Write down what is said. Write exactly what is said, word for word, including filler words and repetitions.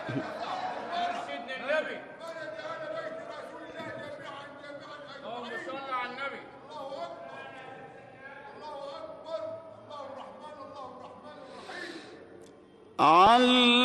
سيدنا النبي. اللهم صل على النبي. الله أكبر الله أكبر الله الرحمن الله الرحمن الرحيم.